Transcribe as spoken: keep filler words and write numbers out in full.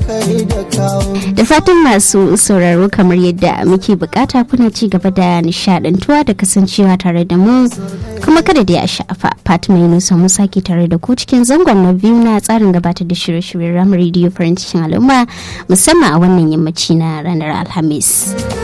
Da fatan masu sauraro kamar yadda muke bukata kuna ci gaba da nishadantuwa da kasancewa tare da mu, kuma kada da ya shafa Fatima Yunusa Musa ke tare da ku cikin zangon na biyu na tsarin gabatar da shirye-shiryen Ram Radio Farin Cikin Al'umma, musamman a wannan yammaci na ranar Alhamis.